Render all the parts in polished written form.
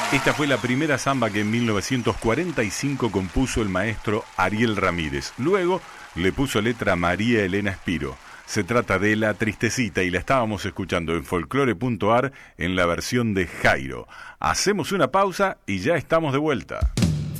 Esta fue la primera samba que en 1945 compuso el maestro Ariel Ramírez. Luego le puso letra María Elena Espiro. Se trata de La Tristecita y la estábamos escuchando en folclore.ar en la versión de Jairo. Hacemos una pausa y ya estamos de vuelta.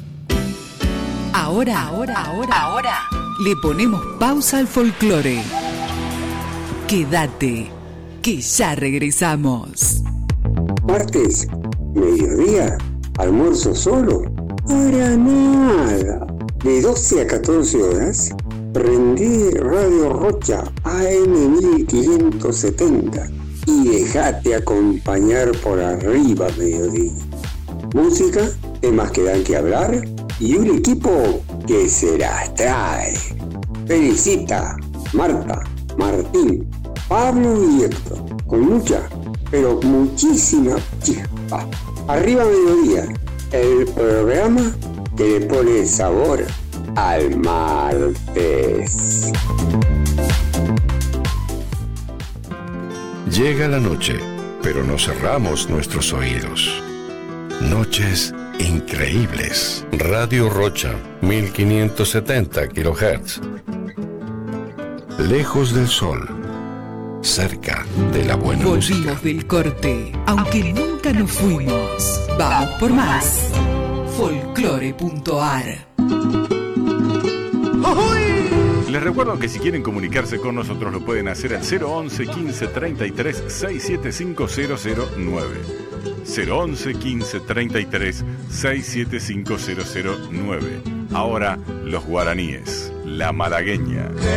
Ahora, le ponemos pausa al folclore. Quédate, que ya regresamos. Martes, mediodía, almuerzo solo. Para nada. De 12 a 14 horas, prendí Radio Rocha AM 1570 y dejate acompañar por arriba mediodía. Música, temas que dan que hablar y un equipo que se las trae. Felicita, Marta, Martín, Pablo y Héctor, con mucha, pero muchísima chispa. Arriba mediodía, el programa que le pone sabor al martes. Llega la noche, pero no cerramos nuestros oídos. Noches increíbles. Radio Rocha, 1570 kHz. Lejos del sol, cerca de la buena música. Volvimos del corte, aunque nunca nos fuimos. Vamos por más. Folclore.ar. Les recuerdo que si quieren comunicarse con nosotros lo pueden hacer al 011 15 33 675009. 011 15 33 675009. Ahora los guaraníes, la malagueña.